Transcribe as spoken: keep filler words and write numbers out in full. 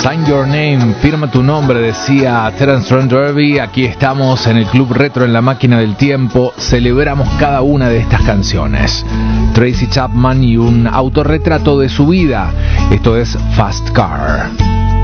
Sign Your Name, firma tu nombre, decía Terence Trent D'Arby. Aquí estamos en el Club Retro en la Máquina del Tiempo. Celebramos cada una de estas canciones. Tracy Chapman y un autorretrato de su vida. Esto es Fast Car.